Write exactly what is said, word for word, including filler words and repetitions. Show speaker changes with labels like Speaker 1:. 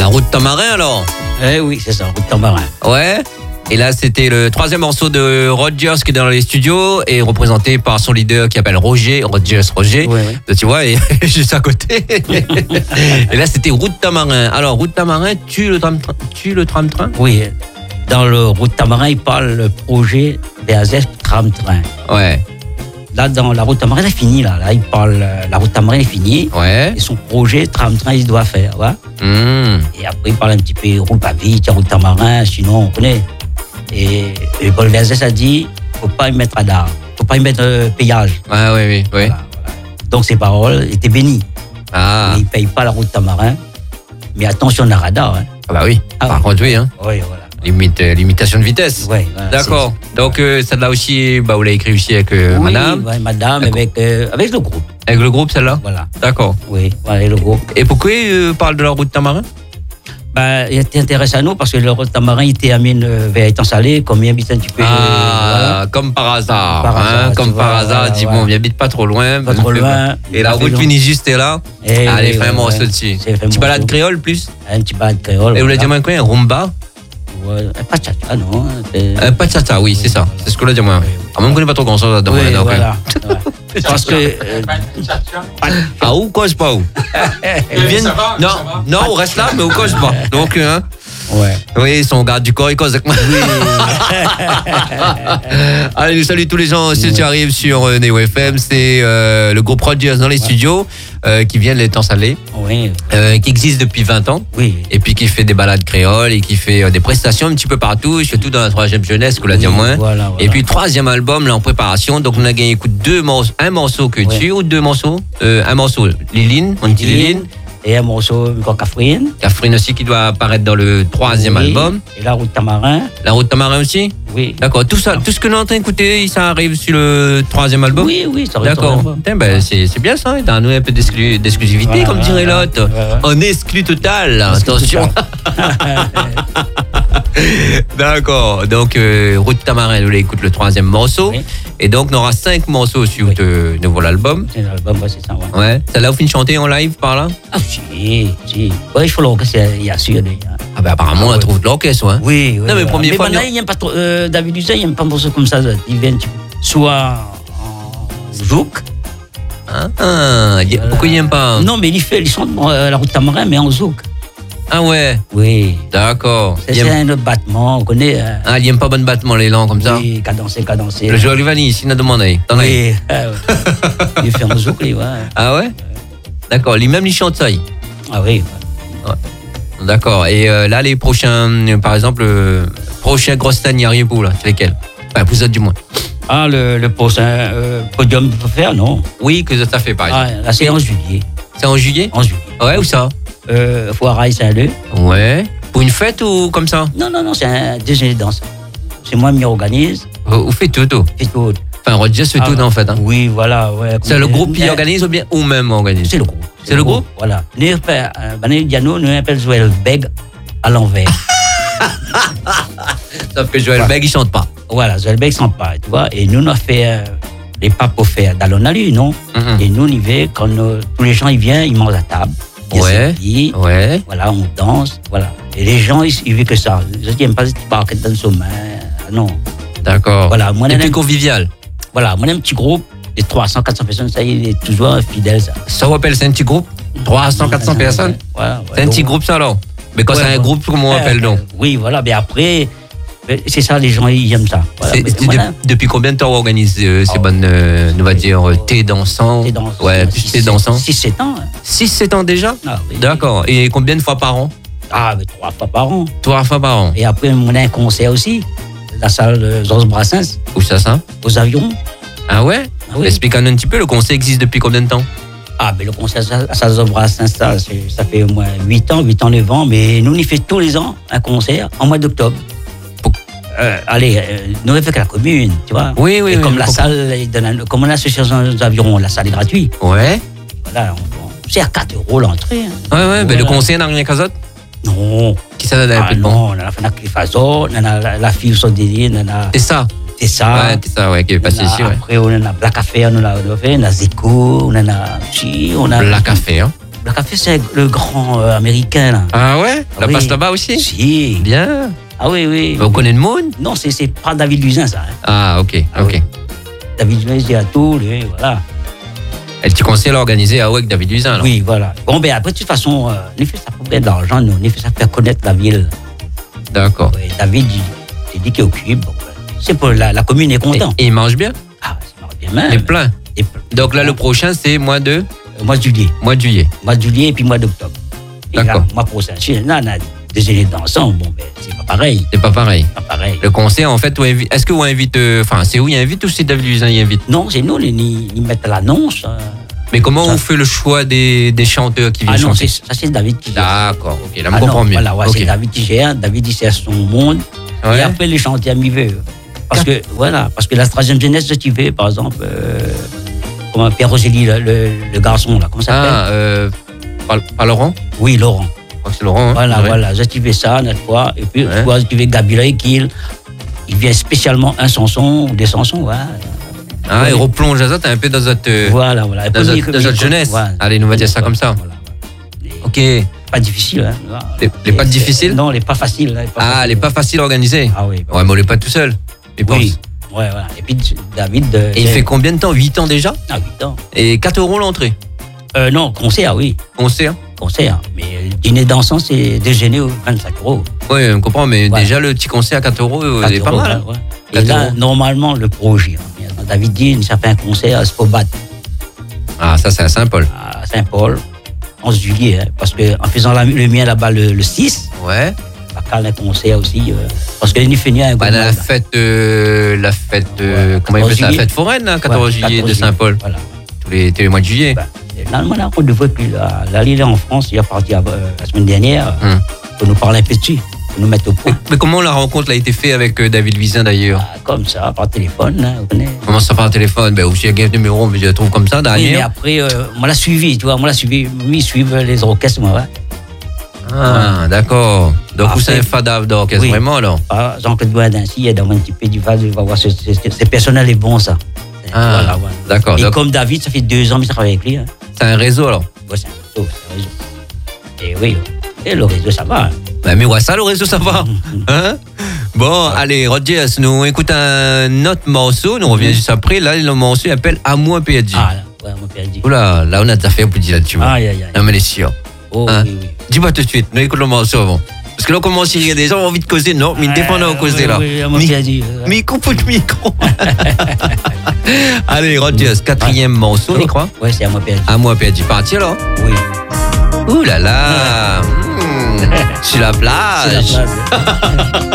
Speaker 1: La route Tamarin alors?
Speaker 2: Eh oui, c'est ça, route Tamarin.
Speaker 1: Ouais. Et là, c'était le troisième morceau de Rogers qui est dans les studios et représenté par son leader qui s'appelle Roger, Rogers Roger.
Speaker 2: Oui, oui.
Speaker 1: Tu vois, et juste à côté. Et là, c'était route Tamarin. Alors, route Tamarin, tu le tram, tu le tram-train?
Speaker 2: Oui, dans le route Tamarin, il parle le projet B A Z tram-train.
Speaker 1: Ouais.
Speaker 2: Là, dans la route Tamarin, c'est fini. Là, là il parle, la route Tamarin est finie.
Speaker 1: Ouais.
Speaker 2: Et son projet tram-train, il doit faire. Ouais.
Speaker 1: Mmh.
Speaker 2: Et après, il parle un petit peu, roule pas vite, route Tamarin, sinon on connaît. Et, et Paul Verzès a dit, faut pas y mettre radar, faut pas y mettre euh, péage.
Speaker 1: Ouais, oui, oui, oui.
Speaker 2: Voilà, voilà. Donc ses paroles étaient bénies.
Speaker 1: Ah.
Speaker 2: Mais il paye pas la route Tamarin. Mais attention, on a radar. Hein.
Speaker 1: Ah bah oui.
Speaker 2: Ah
Speaker 1: Par
Speaker 2: oui.
Speaker 1: contre, oui. Hein.
Speaker 2: Oui, voilà.
Speaker 1: Limite, euh, limitation de vitesse.
Speaker 2: Ouais, voilà,
Speaker 1: D'accord. Donc, euh, celle-là aussi, bah, vous l'avez écrit aussi avec euh,
Speaker 2: oui,
Speaker 1: madame.
Speaker 2: ouais, madame,
Speaker 1: D'accord.
Speaker 2: avec, euh, avec le groupe.
Speaker 1: Avec le groupe, celle-là?
Speaker 2: Voilà.
Speaker 1: D'accord.
Speaker 2: Oui, voilà, le groupe.
Speaker 1: Et pourquoi il parle de la route Tamarin?
Speaker 2: Ben, il était intéressé à nous parce que le route Tamarin, il était amené vers étant salé, comme il habite un petit peu.
Speaker 1: Ah,
Speaker 2: voilà.
Speaker 1: comme par hasard.
Speaker 2: Par
Speaker 1: hein,
Speaker 2: hasard,
Speaker 1: comme
Speaker 2: tu
Speaker 1: par
Speaker 2: vois,
Speaker 1: hasard,
Speaker 2: voilà,
Speaker 1: dit
Speaker 2: ouais.
Speaker 1: bon, il habite pas trop loin.
Speaker 2: Pas trop loin.
Speaker 1: Et
Speaker 2: Il
Speaker 1: la
Speaker 2: a fait
Speaker 1: route
Speaker 2: long.
Speaker 1: finit juste là.
Speaker 2: Eh
Speaker 1: Allez,
Speaker 2: oui,
Speaker 1: fais un
Speaker 2: ouais,
Speaker 1: morceau
Speaker 2: ouais.
Speaker 1: dessus.
Speaker 2: C'est fait un
Speaker 1: Petit balade
Speaker 2: morceau.
Speaker 1: créole plus.
Speaker 2: Un petit balade créole.
Speaker 1: Et vous l'avez dit
Speaker 2: voilà.
Speaker 1: moins quoi? Rumba?
Speaker 2: Ouais, pas de chacha, non. c'est-
Speaker 1: Euh, Pas de tata, oui, c'est ça. C'est ce que l'a dit moi.
Speaker 2: Oui, oui.
Speaker 1: Ah, moi, je ne connais pas trop grand chose dans
Speaker 2: Oui,
Speaker 1: mon
Speaker 2: voilà. Ouais. Parce que. euh,
Speaker 1: Ah, où cause pas où? Ils viennent.
Speaker 3: ça va,
Speaker 1: Non,
Speaker 3: ça va.
Speaker 1: non, on reste là, mais où cause pas. Donc, hein.
Speaker 2: ouais.
Speaker 1: Oui, son garde du corps, il cause avec moi. Allez, nous saluons tous les gens aussi qui arrivent sur euh, Neo F M. C'est euh, le groupe Rogers dans les studios euh, qui vient de l'étang salé,
Speaker 2: Oui,
Speaker 1: euh, qui existe depuis vingt ans.
Speaker 2: oui.
Speaker 1: Et puis qui fait des balades créoles et qui fait euh, des prestations un petit peu partout, surtout dans la troisième jeunesse, qu'on l'a dit
Speaker 2: Oui,
Speaker 1: moins.
Speaker 2: voilà, voilà.
Speaker 1: Et puis troisième album là en préparation, donc on a gagné écoute deux morceaux, un morceau que
Speaker 2: Ouais.
Speaker 1: tu ou deux morceaux, euh, un morceau Liline, on dit Liline,
Speaker 2: Et un morceau, encore Catherine.
Speaker 1: Catherine aussi qui doit apparaître dans le troisième
Speaker 2: Oui.
Speaker 1: album,
Speaker 2: Et la route Tamarin.
Speaker 1: La Route Tamarin aussi.
Speaker 2: Oui.
Speaker 1: D'accord, tout ça, tout ce que l'on est en train d'écouter, ça arrive sur le troisième album.
Speaker 2: Oui, oui, ça reste
Speaker 1: D'accord.
Speaker 2: sur l'album.
Speaker 1: Putain, ben, c'est c'est bien ça, t'as un peu d'exclu- d'exclusivité,
Speaker 2: Voilà,
Speaker 1: comme dirait
Speaker 2: voilà,
Speaker 1: l'autre.
Speaker 2: ouais, ouais.
Speaker 1: On exclut total, attention. D'accord, donc euh, Route Tamarin, nous l'écoute le troisième morceau.
Speaker 2: Oui.
Speaker 1: Et donc, on aura cinq morceaux sur
Speaker 2: Oui.
Speaker 1: le nouveau album.
Speaker 2: C'est l'album, ouais, c'est ça, ouais.
Speaker 1: Ouais, celle-là, vous finissez de chanter en live par là?
Speaker 2: Ah, si, si. Oui, il faut l'orchestre, il y a sûr. déjà.
Speaker 1: Ah, ben apparemment, on
Speaker 2: oui.
Speaker 1: trouve de l'orchestre, hein.
Speaker 2: Oui, oui.
Speaker 1: Non, mais
Speaker 2: voilà.
Speaker 1: première
Speaker 2: mais
Speaker 1: fois,
Speaker 2: maintenant,
Speaker 1: non.
Speaker 2: il n'aime pas trop. Euh, David Hussein, il n'aime pas un morceau comme ça. Il vient un petit peu. Soit en zouk.
Speaker 1: Hein? Ah, il- pourquoi il n'aime pas?
Speaker 2: Non, mais il fait, il chante euh, la route Tamarin, mais en zouk.
Speaker 1: Ah ouais,
Speaker 2: Oui.
Speaker 1: d'accord.
Speaker 2: C'est
Speaker 1: Il aime-
Speaker 2: c'est un autre battement, on connaît. euh,
Speaker 1: Ah, il n'aime pas bon battement, les langues comme ça.
Speaker 2: Oui, cadencé, cadencé.
Speaker 1: Le Joël Vanille, ici, il a demandé. T'en as?
Speaker 2: Oui. Ah, ouais. Il fait en zouk, lui, ouais.
Speaker 1: Ah ouais? D'accord, lui-même, il chante ça. il.
Speaker 2: Ah oui.
Speaker 1: D'accord. Et euh, là, les prochains, euh, par exemple, euh, prochains grosses scènes, il y arrive où là? C'est lesquels? Enfin, vous êtes du moins.
Speaker 2: Ah, le, le prochain euh, podium, il faut faire, non?
Speaker 1: Oui, que ça fait par exemple.
Speaker 2: Ah, là, c'est en juillet.
Speaker 1: C'est en juillet?
Speaker 2: En juillet.
Speaker 1: Ouais, où ça?
Speaker 2: Euh, Foirail Saint-Leu.
Speaker 1: Ouais. Pour une fête ou comme ça?
Speaker 2: Non, non, non, c'est un déjeuner de danse. C'est moi qui m'organise.
Speaker 1: Vous vous faites tout, tout.
Speaker 2: Fait tout.
Speaker 1: Enfin, Rogers fait
Speaker 2: Ah,
Speaker 1: tout en fait. Hein.
Speaker 2: Oui, voilà. Ouais,
Speaker 1: C'est le groupe qui
Speaker 2: Euh,
Speaker 1: organise ou bien ou même organise?
Speaker 2: C'est le groupe.
Speaker 1: C'est le groupe?
Speaker 2: Voilà. Nous, euh, Banel Diano, nous appelle Joël Beg à l'envers.
Speaker 1: Sauf que Joël
Speaker 2: Voilà.
Speaker 1: Beg, il chante pas.
Speaker 2: Voilà, Joël Beg s'en parle, tu vois. Et nous, on a fait euh, les pas pour faire d'Alonalu, non?
Speaker 1: Mhm.
Speaker 2: Et nous, on y va, quand nous- tous les gens, ils viennent, ils mangent à table. Ils
Speaker 1: Ouais.
Speaker 2: s'habillent,
Speaker 1: Ouais.
Speaker 2: voilà, on danse, voilà. Et les gens, ils, ils veulent que ça. Je dis, pas cette barquette dans son main. Non.
Speaker 1: D'accord.
Speaker 2: Voilà, moi,
Speaker 1: Et
Speaker 2: on
Speaker 1: puis
Speaker 2: a-
Speaker 1: convivial.
Speaker 2: Voilà, moi, j'ai un petit groupe de trois cents, quatre cents personnes, ça, il est toujours fidèle, ça.
Speaker 1: Ça vous appelle, c'est un petit groupe? trois cents, quatre cents personnes?
Speaker 2: Voilà, ouais,
Speaker 1: C'est un petit
Speaker 2: donc-
Speaker 1: groupe ça alors? Mais quand
Speaker 2: Ouais,
Speaker 1: c'est un
Speaker 2: ouais.
Speaker 1: groupe, comment on
Speaker 2: Euh,
Speaker 1: appelle donc?
Speaker 2: Oui, voilà, mais après, euh, c'est ça, les gens, ils aiment ça. Voilà,
Speaker 1: C'est-
Speaker 2: mais
Speaker 1: c'est
Speaker 2: voilà.
Speaker 1: de- depuis combien de temps on organise euh, ces
Speaker 2: Oh.
Speaker 1: bonnes, euh, on va dire, euh, thé dansant?
Speaker 2: T'es dans-
Speaker 1: Ouais, plus
Speaker 2: six-
Speaker 1: thé dansant.
Speaker 2: six sept ans. hein.
Speaker 1: six sept ans déjà?
Speaker 2: Ah, oui.
Speaker 1: D'accord. Et combien de fois par an?
Speaker 2: Ah, mais trois fois par an.
Speaker 1: Trois fois par an.
Speaker 2: Et après, on a un concert aussi, la salle de Georges Brassens,
Speaker 1: Où ça, ça?
Speaker 2: aux avions.
Speaker 1: Ah ouais?
Speaker 2: Ah oui.
Speaker 1: Explique-nous un petit peu, le conseil existe depuis combien de temps?
Speaker 2: Ah, mais le concert à la salle de Georges Brassens, ça, c'est- ça fait au moins huit ans, huit ans, neuf ans, mais nous, on y fait tous les ans un concert en mois d'octobre.
Speaker 1: Pour-
Speaker 2: Euh, allez, euh, nous, on fait que la commune, tu vois.
Speaker 1: Oui, oui,
Speaker 2: Et
Speaker 1: oui,
Speaker 2: comme
Speaker 1: je
Speaker 2: la
Speaker 1: comprends.
Speaker 2: salle, est dans la- comme on a l'association des avions, la salle est gratuite.
Speaker 1: Ouais.
Speaker 2: Voilà, on- on- c'est à quatre euros l'entrée. hein.
Speaker 1: Ouais, ouais, ben le
Speaker 2: Voilà.
Speaker 1: conseil n'a rien qu'à ça.
Speaker 2: Non.
Speaker 1: Qui ça donne un
Speaker 2: Ah
Speaker 1: peu de bon?
Speaker 2: non, on a la Fnac Faso, on a la, la fille sur des on a
Speaker 1: C'est ça.
Speaker 2: c'est ça.
Speaker 1: Ouais, c'est ça, ouais, qui est passé
Speaker 2: On a-
Speaker 1: ici, ouais.
Speaker 2: Après, on a Black Café, on a, on a Zico, on en a chi, on a.
Speaker 1: Black Café, hein.
Speaker 2: Black Café, c'est le grand euh, américain, là.
Speaker 1: Ah ouais? La
Speaker 2: Oui.
Speaker 1: passe là-bas aussi?
Speaker 2: Si.
Speaker 1: Bien.
Speaker 2: Ah oui, oui.
Speaker 1: Vous connaissez le monde?
Speaker 2: Non, c'est, c'est pas David Lusin, ça. Hein.
Speaker 1: Ah, ok,
Speaker 2: Ah
Speaker 1: ok.
Speaker 2: oui. David Lusin, il dit à tout, lui, voilà.
Speaker 1: Et tu conseilles l'organiser à avec David Lusin, alors?
Speaker 2: Oui, voilà. Bon, ben après, de toute façon, euh, on fait ça pour gagner de l'argent, nous. On fait ça pour faire connaître la ville.
Speaker 1: D'accord.
Speaker 2: Ouais, David, il, c'est dit qu'il occupe. Bon, ben, c'est pour la, la commune est
Speaker 1: Et,
Speaker 2: contente.
Speaker 1: et il mange bien?
Speaker 2: Ah, ça marche bien même.
Speaker 1: Il est plein.
Speaker 2: Et plein.
Speaker 1: Donc là, le prochain, c'est mois de,
Speaker 2: Euh, mois de juillet.
Speaker 1: mois de juillet.
Speaker 2: Mois de juillet et puis mois d'octobre. Et là,
Speaker 1: D'accord.
Speaker 2: mois prochain, là, on a des années d'ensemble. Bon, ben, c'est pas pareil.
Speaker 1: C'est pas pareil.
Speaker 2: Pas pareil.
Speaker 1: Le concert, en fait, où invi- est-ce que vous invite, euh, enfin, c'est où il invite ou c'est David Lusin il invite?
Speaker 2: Non, c'est nous, ils, ils mettent l'annonce. euh.
Speaker 1: Mais comment
Speaker 2: Ça-
Speaker 1: on fait le choix des, des chanteurs qui viennent
Speaker 2: Ah non,
Speaker 1: chanter?
Speaker 2: c'est, ça, c'est David qui gère.
Speaker 1: D'accord, ok, là, on
Speaker 2: Ah non,
Speaker 1: comprend mieux.
Speaker 2: Voilà, ouais,
Speaker 1: Ok.
Speaker 2: c'est David qui gère. David, il sert son monde.
Speaker 1: Ouais.
Speaker 2: Et après, les chantiers à mi-veut. Parce que, voilà, parce que la troisième jeunesse de Tivé, par exemple, euh, comment, Pierre Rosely, le, le, le garçon, là, comment ça s'appelle?
Speaker 1: Ah, euh, pas, pas Laurent?
Speaker 2: Oui, Laurent.
Speaker 1: Je crois que c'est Laurent. Hein?
Speaker 2: Voilà,
Speaker 1: Ouais.
Speaker 2: voilà. J'ai activé ça, notre fois. Et puis,
Speaker 1: Ouais.
Speaker 2: tu vois, j'ai activé Gabriel qu'il il vient spécialement un chanson ou des chansons, voilà.
Speaker 1: Ah,
Speaker 2: Ouais.
Speaker 1: et replonge à ça, t'es un peu dans notre, euh,
Speaker 2: Voilà, voilà. Et
Speaker 1: dans
Speaker 2: puis,
Speaker 1: notre,
Speaker 2: il-
Speaker 1: dans
Speaker 2: il-
Speaker 1: notre jeunesse.
Speaker 2: voilà.
Speaker 1: Allez, nous on va dire ça comme ça.
Speaker 2: Voilà, voilà. Et
Speaker 1: Ok.
Speaker 2: Pas difficile, hein.
Speaker 1: Les- les pas
Speaker 2: Et-
Speaker 1: difficiles?
Speaker 2: Non, les pas faciles. hein, les pas
Speaker 1: Ah,
Speaker 2: faciles.
Speaker 1: elle est pas facile à organiser.
Speaker 2: Ah oui.
Speaker 1: Ouais, mais on n'est pas tout seul. Je pense.
Speaker 2: Oui. Ouais, voilà. Et puis, David. euh,
Speaker 1: Et il fait combien de temps? huit ans déjà?
Speaker 2: Ah, huit ans.
Speaker 1: Et quatre euros l'entrée.
Speaker 2: Euh, non, concert, oui.
Speaker 1: Concert?
Speaker 2: Concert. Mais euh, dîner dansant, c'est déjeuner au vingt-cinq euros.
Speaker 1: Oui, on comprend, mais
Speaker 2: Ouais.
Speaker 1: déjà le petit concert à quatre euros, euh,
Speaker 2: quatre
Speaker 1: c'est pas
Speaker 2: euros,
Speaker 1: mal. hein.
Speaker 2: ouais, ouais. Et
Speaker 1: quatre
Speaker 2: là,
Speaker 1: euros.
Speaker 2: normalement, le projet. hein. David dit, ça fait un concert à Spobat,
Speaker 1: Ah, ça, c'est à Saint-Paul.
Speaker 2: à Saint-Paul, onze juillet. hein. Parce qu'en faisant la- le mien là-bas le, le six,
Speaker 1: Ouais.
Speaker 2: à un concert aussi. euh, parce que l'Unifénia a un
Speaker 1: Bah,
Speaker 2: gros
Speaker 1: la
Speaker 2: monde.
Speaker 1: fête, euh, la fête, euh,
Speaker 2: Ouais,
Speaker 1: comment il appelle ça? La
Speaker 2: quatorze
Speaker 1: fête foraine, hein, quatorze
Speaker 2: Ouais,
Speaker 1: juillet de
Speaker 2: quatorze
Speaker 1: Saint-Paul.
Speaker 2: Voilà.
Speaker 1: Tous les, tous les mois de juillet.
Speaker 2: Bah, et là, maintenant, on devrait plus. Là, là, il est en France, il est parti euh, la semaine dernière
Speaker 1: Hum.
Speaker 2: pour nous parler un peu dessus, pour nous mettre au point.
Speaker 1: Mais comment la rencontre a été faite avec euh, David Lusin d'ailleurs?
Speaker 2: Ah, comme ça, par téléphone, hein, vous connaissez.
Speaker 1: Comment ça par téléphone? Ben, aussi, il y a un numéro, mais je le trouve comme ça
Speaker 2: Oui, mais
Speaker 1: derrière.
Speaker 2: après, euh, moi, l'a suivi, tu vois, moi, l'a suivi, lui, il suit les orchestres, moi, ouais.
Speaker 1: Ah, d'accord. Donc, vous
Speaker 2: Après-
Speaker 1: c'est un fada d'orchestre,
Speaker 2: Oui.
Speaker 1: vraiment, alors?
Speaker 2: Ah, Jean-Claude Boisdancy, il est dans un petit peu du Val, il va voir, c'est, c'est, c'est personnel et bon, ça.
Speaker 1: Ah,
Speaker 2: Voilà, ouais.
Speaker 1: d'accord.
Speaker 2: Et
Speaker 1: Donc,
Speaker 2: comme David, ça fait deux ans que je travaille avec lui. Hein.
Speaker 1: c'est un réseau, alors?
Speaker 2: Ouais, c'est un réseau, c'est un réseau. Et oui, et le réseau, ça va. Hein.
Speaker 1: Ben, mais ouais, ça, le réseau, ça va. Hein? Bon, allez, Rogers, nous écoute un autre morceau, nous revenons juste après. Là, le morceau il s'appelle À moi P H D.
Speaker 2: Ah, là, ouais, on m'a perdu.
Speaker 1: Oula, là, on a des affaires pour dire là-dessus.
Speaker 2: Aïe, aïe, aïe.
Speaker 1: Non, mais les sûr.
Speaker 2: Oh,
Speaker 1: Hein?
Speaker 2: oui, oui.
Speaker 1: Dis-moi tout de suite, nous écoute le morceau avant. Parce que là, on commence à rire des gens ont envie de causer. Non, mais ils défendent à causer là.
Speaker 2: Oui, oui, on m'a
Speaker 1: Mi-
Speaker 2: perdu. euh,
Speaker 1: Micro pour le micro. Allez, Rogers, quatrième morceau, on y croit?
Speaker 2: Ouais, c'est à moi perdu.
Speaker 1: À moi P H D. Parti alors?
Speaker 2: Oui.
Speaker 1: Ouh là là. Mmh, sur la plage.
Speaker 2: C'est la place.